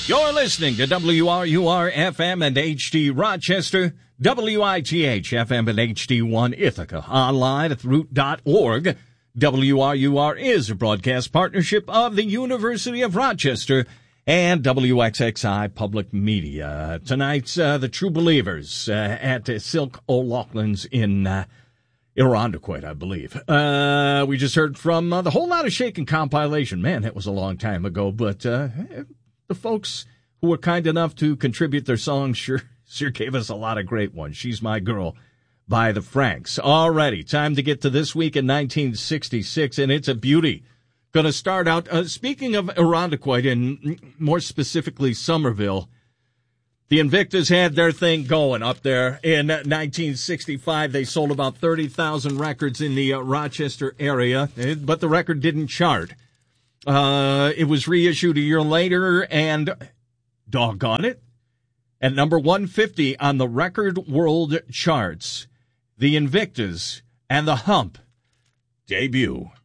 You're listening to WRUR-FM and HD Rochester, WITH-FM and HD1 Ithaca, online at root.org. WRUR is a broadcast partnership of the University of Rochester and WXXI Public Media. Tonight's The True Believers at Silk O'Loughlin's in Irondequoit, I believe. We just heard from the Whole Lotta Shakin' compilation. Man, that was a long time ago, but the folks who were kind enough to contribute their songs sure gave us a lot of great ones. She's My Girl by the Franks. Alrighty, time to get to this week in 1966, and it's a beauty. Going to start out, speaking of Irondequoit, and more specifically Somerville, the Invictus had their thing going up there. In 1965, they sold about 30,000 records in the Rochester area, but the record didn't chart. It was reissued a year later, and doggone it, at number 150 on the Record World Charts, the Invictus and the Hump debut.